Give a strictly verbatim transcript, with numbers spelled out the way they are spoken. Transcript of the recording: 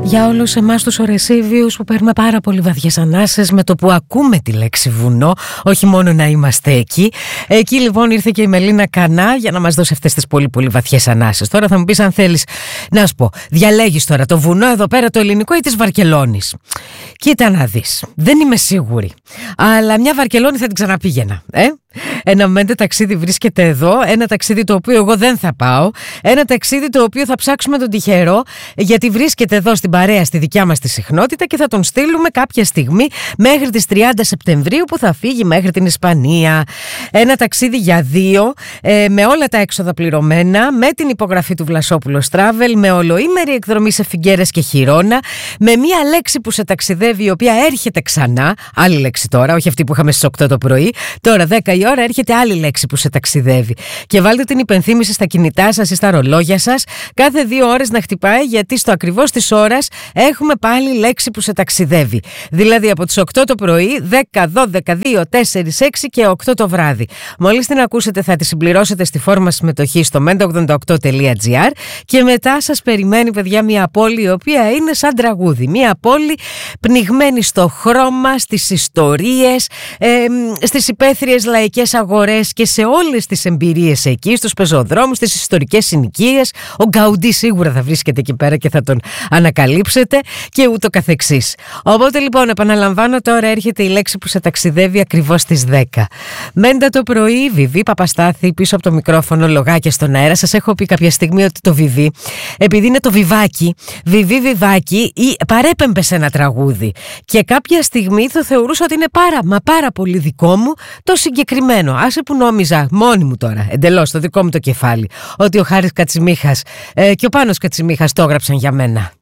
Για όλους εμάς τους ορεσίβιους που παίρνουμε πάρα πολύ βαθιές ανάσες με το που ακούμε τη λέξη βουνό, όχι μόνο να είμαστε εκεί. Εκεί λοιπόν ήρθε και η Μελίνα Κανά για να μας δώσει αυτές τις πολύ πολύ βαθιές ανάσες. Τώρα θα μου πεις, αν θέλεις να σου πω, διαλέγεις τώρα το βουνό εδώ πέρα το ελληνικό ή της Βαρκελόνης. Κοίτα να δεις, δεν είμαι σίγουρη, αλλά μια Βαρκελόνη θα την ξαναπήγαινα, ε? Ένα μέντε ταξίδι βρίσκεται εδώ, ένα ταξίδι το οποίο εγώ δεν θα πάω, ένα ταξίδι το οποίο θα ψάξουμε τον τυχερό, γιατί βρίσκεται εδώ στην παρέα στη δικιά μας τη συχνότητα και θα τον στείλουμε κάποια στιγμή μέχρι τις τριάντα Σεπτεμβρίου που θα φύγει μέχρι την Ισπανία. Ένα ταξίδι για δύο, ε, με όλα τα έξοδα πληρωμένα, με την υπογραφή του Βλασόπουλος Travel, με ολοήμερη εκδρομή σε Φιγκέρες και Χιρόνα, με μία λέξη που σε ταξιδεύει η οποία έρχεται ξανά, άλλη λέξη τώρα, όχι αυτή που είχαμε στις οκτώ το πρωί, τώρα δέκα η ώρα έρχεται άλλη λέξη που σε ταξιδεύει. Και βάλτε την υπενθύμηση στα κινητά σας ή στα ρολόγια σας κάθε δύο ώρες να χτυπάει, γιατί στο ακριβώς της ώρας έχουμε πάλι λέξη που σε ταξιδεύει. Δηλαδή από τις οκτώ το πρωί, δέκα, δώδεκα, δύο, τέσσερα, έξι και οκτώ το βράδυ. Μόλις την ακούσετε θα τη συμπληρώσετε στη φόρμα συμμετοχή στο μέντα ογδόντα οκτώ τελεία τζι άρ και μετά σας περιμένει, παιδιά, μια πόλη η οποία είναι σαν τραγούδι. Μια πόλη πνιγμένη στο χρώμα, στις ιστορίες, ε, στις υπαίθριες λαϊκές αγορές και σε όλες τις εμπειρίες εκεί, στους πεζοδρόμους, στις ιστορικές συνοικίες. Ο Γκαουντί σίγουρα θα βρίσκεται εκεί πέρα και θα τον ανακαλύψετε και ούτω καθεξής. Οπότε λοιπόν, επαναλαμβάνω, τώρα έρχεται η λέξη που σε ταξιδεύει ακριβώς στις δέκα. Μέντα το πρωί, Βιβί Παπαστάθη πίσω από το μικρόφωνο, λογάκια στον αέρα. Σας έχω πει κάποια στιγμή ότι το Βιβί, επειδή είναι το βιβάκι, Βιβί βιβάκι, ή παρέπεμπε σε ένα τραγούδι. Και κάποια στιγμή θα θεωρούσα ότι είναι πάρα μα πάρα πολύ δικό μου το συγκεκριμένο. Άσε που νόμιζα μόνη μου τώρα, εντελώς στο δικό μου το κεφάλι, ότι ο Χάρης Κατσιμίχας ε, και ο Πάνος Κατσιμίχας το έγραψαν για μένα.